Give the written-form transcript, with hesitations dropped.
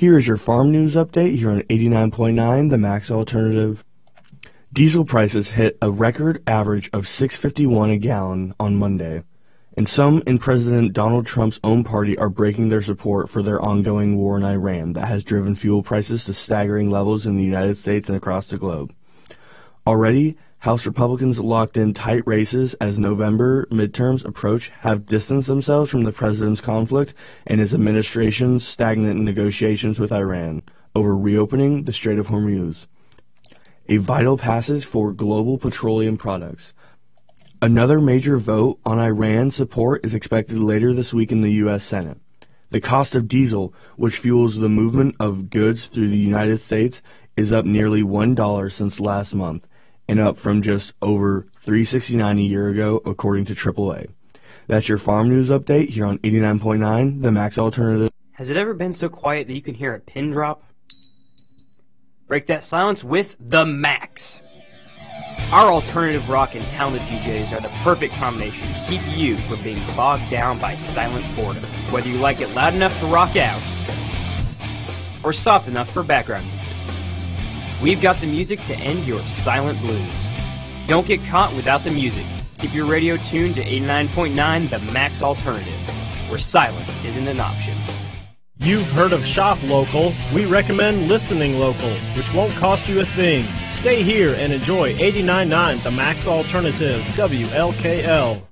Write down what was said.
Here is your farm news update here on 89.9 The Max Alternative. Diesel prices hit a record average of $6.51 a gallon on Monday, and some in President Donald Trump's own party are breaking their support for their ongoing war in Iran that has driven fuel prices to staggering levels in the United States and across the globe. Already, House Republicans locked in tight races as November midterms approach have distanced themselves from the president's conflict and his administration's stagnant negotiations with Iran over reopening the Strait of Hormuz, a vital passage for global petroleum products. Another major vote on Iran support is expected later this week in the U.S. Senate. The cost of diesel, which fuels the movement of goods through the United States, is up nearly $1 since last month, and up from just over $3.69 a year ago, according to AAA. That's your farm news update here on 89.9, The Max Alternative. Has it ever been so quiet that you can hear a pin drop? Break that silence with The Max. Our alternative rock and talented DJs are the perfect combination to keep you from being bogged down by silent boredom. Whether you like it loud enough to rock out, or soft enough for background music, we've got the music to end your silent blues. Don't get caught without the music. Keep your radio tuned to 89.9 The Max Alternative, where silence isn't an option. You've heard of Shop Local. We recommend listening local, which won't cost you a thing. Stay here and enjoy 89.9 The Max Alternative, WLKL.